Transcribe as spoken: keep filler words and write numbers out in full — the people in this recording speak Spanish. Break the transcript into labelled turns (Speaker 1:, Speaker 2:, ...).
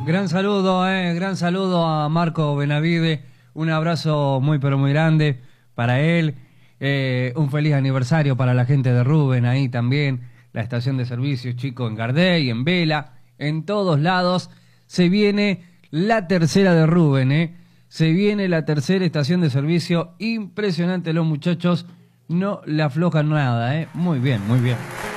Speaker 1: Gran saludo, eh, gran saludo a Marco Benavide, un abrazo muy pero muy grande para él, eh, un feliz aniversario para la gente de Rubén ahí también, la estación de servicios, chicos, en Gardey, en Vela, en todos lados. Se viene la tercera de Rubén, eh. Se viene la tercera estación de servicio, impresionante, los muchachos no le aflojan nada, eh. Muy bien, muy bien.